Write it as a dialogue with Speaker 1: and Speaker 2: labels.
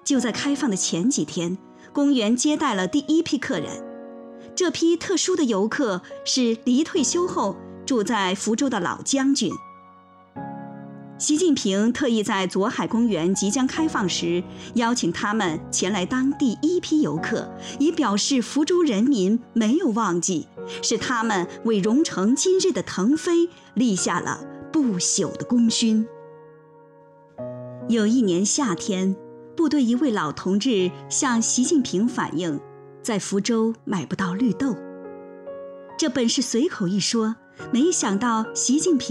Speaker 1: 就在开放的前几天，公园接待了第一批客人。这批特殊的游客是离退休后住在福州的老将军。习近平特意在左海公园即将开放时，邀请他们前来当第一批游客，以表示福州人民没有忘记，是他们为荣成今日的腾飞立下了不朽的功勋。有一年夏天，部队一位老同志向习近平反映，在福州买不到绿豆。这本是随口一说，没想到习近平